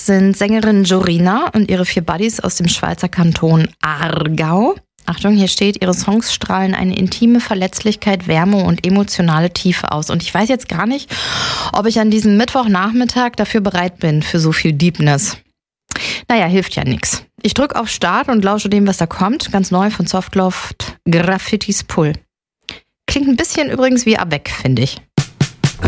sind Sängerin Jorina und ihre 4 Buddies aus dem Schweizer Kanton Aargau. Achtung, hier steht, ihre Songs strahlen eine intime Verletzlichkeit, Wärme und emotionale Tiefe aus. Und ich weiß jetzt gar nicht, ob ich an diesem Mittwochnachmittag dafür bereit bin, für so viel Deepness. Naja, hilft ja nix. Ich drücke auf Start und lausche dem, was da kommt. Ganz neu von Softloft, Graffitis Pull. Klingt ein bisschen übrigens wie Avec, finde ich.